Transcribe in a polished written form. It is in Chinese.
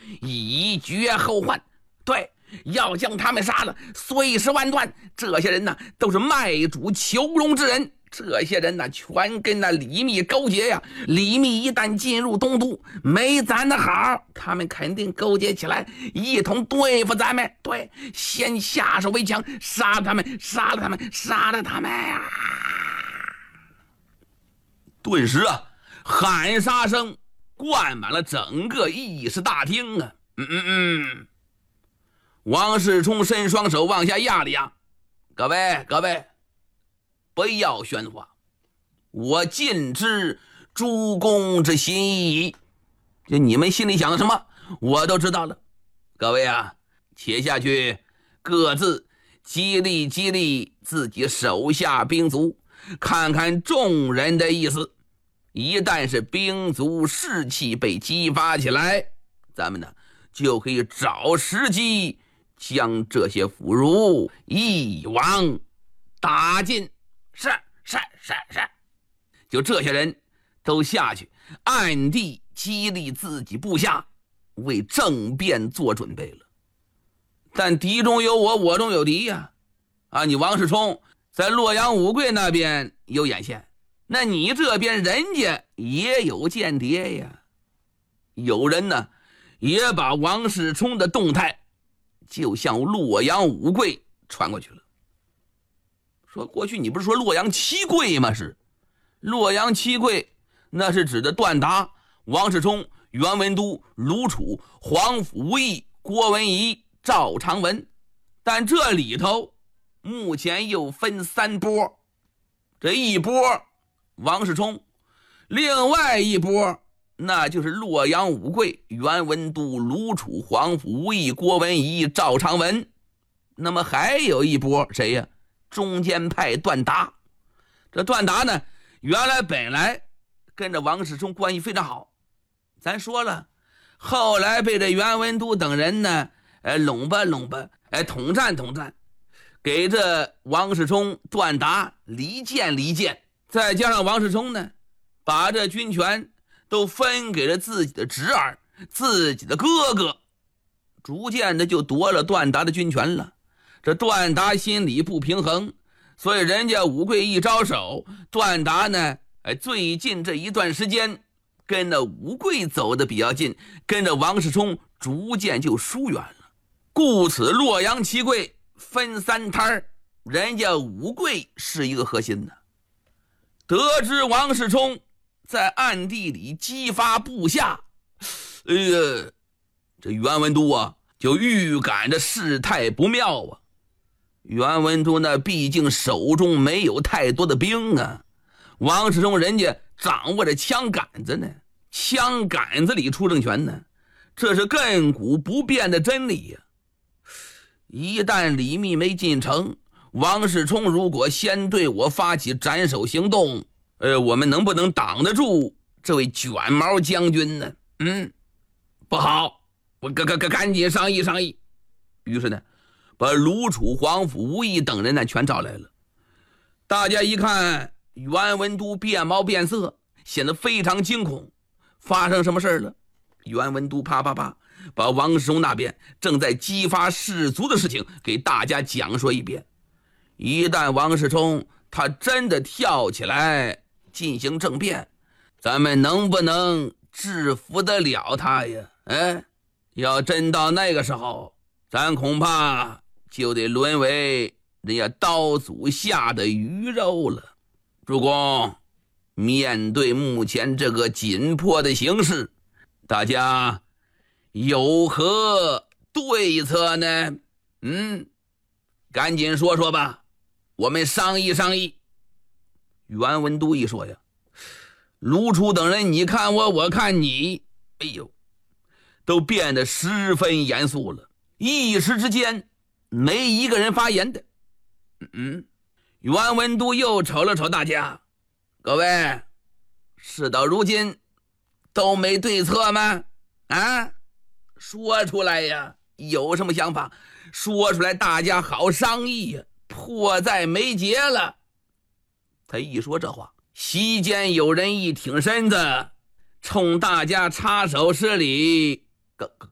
以绝后患。对，要将他们杀了，碎尸万段。这些人呢，都是卖主求荣之人。这些人呢，全跟那李密勾结呀。李密一旦进入东都，没咱的好，他们肯定勾结起来，一同对付咱们。对，先下手为强，杀了他们，杀了他们，杀了他们呀！顿时啊，喊杀声灌满了整个议事大厅啊！王世充伸双手往下压了压，各位，不要喧哗，我尽知诸公之心意。就你们心里想的什么，我都知道了。各位啊，且下去各自激励激励自己手下兵卒，看看众人的意思。一旦是兵卒士气被激发起来，咱们呢就可以找时机将这些俘虏一网打尽。是，就这些人都下去暗地激励自己部下，为政变做准备了。但敌中有我，我中有敌呀！你王世充在洛阳五贵那边有眼线，那你这边人家也有间谍呀。有人呢也把王世充的动态就向洛阳五贵传过去了。说过去你不是说洛阳七贵吗？是洛阳七贵，那是指的段达、王世充、袁文都、卢楚、皇甫无义、郭文仪、赵长文。但这里头目前又分三波，这一波王世充，另外一波那就是洛阳五贵，袁文都、卢楚、皇甫无义、郭文仪、赵长文。那么还有一波谁呀？中间派段达。这段达呢，原来本来跟着王世充关系非常好，咱说了，后来被这袁文都等人呢拢吧，统战，给这王世充段达离间，再加上王世充呢把这军权都分给了自己的侄儿、自己的哥哥，逐渐的就夺了段达的军权了。这段达心里不平衡，所以人家五贵一招手，段达呢最近这一段时间跟着五贵走的比较近，跟着王世充逐渐就疏远了。故此洛阳七贵分三摊，人家五贵是一个核心的。得知王世充在暗地里激发部下，这袁文都啊就预感着事态不妙啊。袁文都那毕竟手中没有太多的兵啊，王世充人家掌握着枪杆子呢，枪杆子里出政权呢，这是亘古不变的真理呀。一旦李密没进城，王世充如果先对我发起斩首行动，我们能不能挡得住这位卷毛将军呢？不好，我赶紧商议。于是呢，把卢楚、皇甫无义等人呢全找来了。大家一看袁文都变貌变色，显得非常惊恐。发生什么事了？袁文都啪把王世充那边正在激发士卒的事情给大家讲说一遍。一旦王世充他真的跳起来进行政变，咱们能不能制服得了他呀？要真到那个时候，咱恐怕就得沦为人家刀俎下的鱼肉了。主公，面对目前这个紧迫的形势，大家有何对策呢？赶紧说说吧，我们商议。袁文都一说呀，卢楚等人你看我，我看你，都变得十分严肃了，一时之间没一个人发言的。袁文都又瞅了瞅大家，各位，事到如今都没对策吗？说出来呀，有什么想法说出来，大家好商议呀，迫在眉睫了。他一说这话，席间有人一挺身子，冲大家插手施礼。